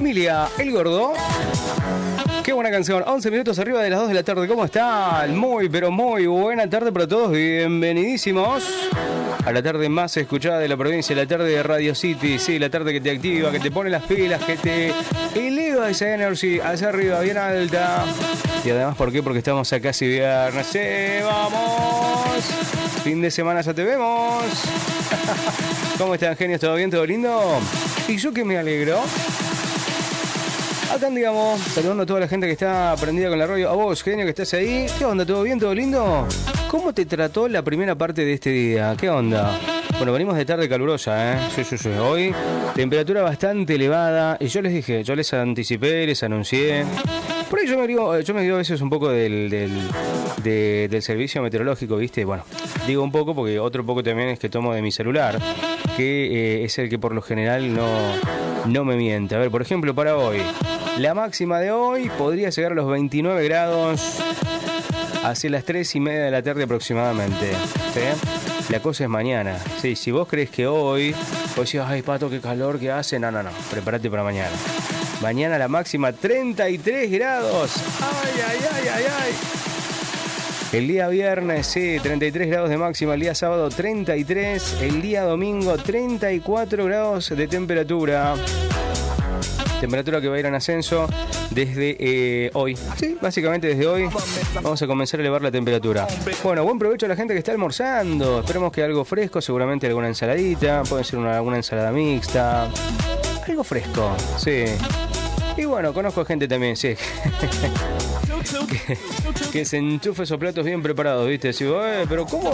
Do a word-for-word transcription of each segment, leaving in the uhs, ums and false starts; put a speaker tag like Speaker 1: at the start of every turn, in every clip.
Speaker 1: Emilia, El Gordo. Qué buena canción. once minutos arriba de las dos de la tarde. ¿Cómo están? Muy, pero muy buena tarde para todos. Bienvenidísimos a la tarde más escuchada de la provincia, la tarde de Radio City. Sí, la tarde que te activa, que te pone las pilas, que te eleva esa energy hacia arriba, bien alta. Y además, ¿por qué? Porque estamos a casi viernes. ¡Sí, vamos! Fin de semana ya te vemos. ¿Cómo están, genios? ¿Todo bien? ¿Todo lindo? Y yo que me alegro. Acá digamos, saludando a toda la gente que está prendida con la radio. A vos, genio, que estás ahí. ¿Qué onda? ¿Todo bien? ¿Todo lindo? ¿Cómo te trató la primera parte de este día? ¿Qué onda? Bueno, venimos de tarde calurosa, ¿eh? Sí, sí, sí. Hoy, temperatura bastante elevada. Y yo les dije, yo les anticipé, les anuncié. Por ahí yo me digo, yo me digo a veces un poco del, del, de, del servicio meteorológico, ¿viste? Bueno, digo un poco porque otro poco también es que tomo de mi celular, que eh, es el que por lo general no, no me miente. A ver, por ejemplo, para hoy, la máxima de hoy podría llegar a los veintinueve grados hacia las tres y media de la tarde aproximadamente, ¿sí? La cosa es mañana. Sí, si vos crees que hoy, vos decís, ay, Pato, qué calor que hace. No, no, no, prepárate para mañana. Mañana la máxima treinta y tres grados. Ay, ay, ay, ay, ay. El día viernes, sí, treinta y tres grados de máxima. El día sábado, treinta y tres. El día domingo, treinta y cuatro grados de temperatura. Temperatura que va a ir en ascenso desde eh, hoy. Sí, básicamente desde hoy vamos a comenzar a elevar la temperatura. Bueno, buen provecho a la gente que está almorzando. Esperemos que algo fresco, seguramente alguna ensaladita. Puede ser una, alguna ensalada mixta. Algo fresco, sí. Y bueno, conozco gente también, sí. que, que se enchufe esos platos bien preparados, ¿viste? Así, eh, pero ¿cómo?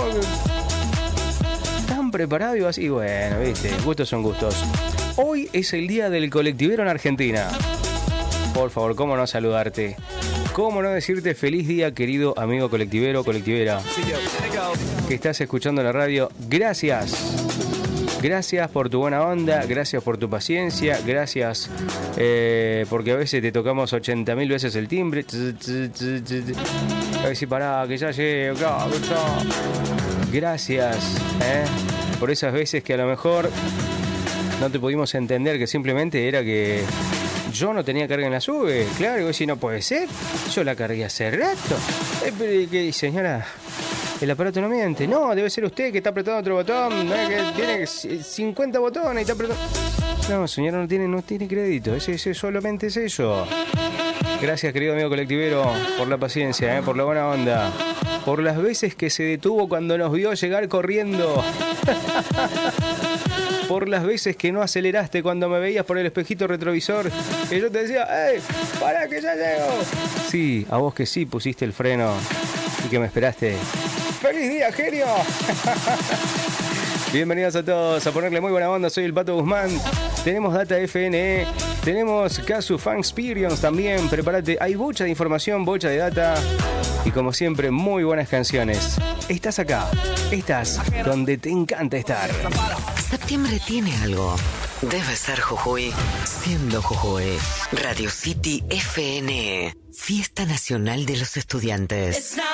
Speaker 1: ¿Tan preparado? Y así, bueno, ¿viste? Gustos son gustos. Hoy es el día del colectivero en Argentina. Por favor, ¿cómo no saludarte? ¿Cómo no decirte feliz día, querido amigo colectivero, colectivera? Que estás escuchando la radio. Gracias. Gracias por tu buena onda, gracias por tu paciencia, gracias eh, porque a veces te tocamos ochenta mil veces el timbre. A ver si pará, que ya llego. Gracias eh, por esas veces que a lo mejor no te pudimos entender, que simplemente era que yo no tenía carga en la sube. Claro, y vos decís, no puede ser, yo la cargué hace rato. Eh, pero que señora, el aparato no miente. No, debe ser usted que está apretando otro botón. ¿No? Que tiene cincuenta botones y está apretando. No, señora, no tiene, no tiene crédito. Ese, ese solamente es eso. Gracias, querido amigo colectivero, por la paciencia, ¿eh? Por la buena onda. Por las veces que se detuvo cuando nos vio llegar corriendo. Por las veces que no aceleraste cuando me veías por el espejito retrovisor. Que yo te decía, ¡ey! ¡Pará que ya llego! Sí, a vos que sí pusiste el freno y que me esperaste. ¡Feliz día, genio! Bienvenidos a todos a ponerle muy buena onda. Soy el Pato Guzmán. Tenemos Data F N E. Tenemos Casu Fan Experience también. Prepárate. Hay bocha de información, bocha de data. Y como siempre, muy buenas canciones. Estás acá. Estás donde te encanta estar.
Speaker 2: Septiembre tiene algo. Debe ser Jujuy. Siendo Jujuy. Radio City F N E. Fiesta Nacional de los Estudiantes.